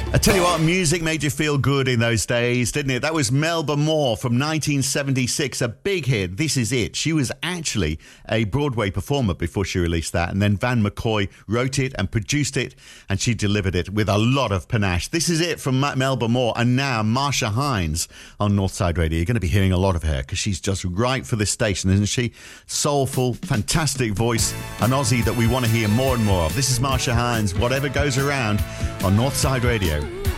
I tell you what, music made you feel good in those days, didn't it? That was Melba Moore from 1976, a big hit. This Is It. She was actually a Broadway performer before she released that, and then Van McCoy wrote it and produced it, and she delivered it with a lot of panache. This Is It from Melba Moore, and now Marsha Hines on Northside Radio. You're going to be hearing a lot of her because she's just right for this station, isn't she? Soulful, fantastic voice, an Aussie that we want to hear more and more of. This is Marsha Hines, Whatever Goes Around on Northside Radio.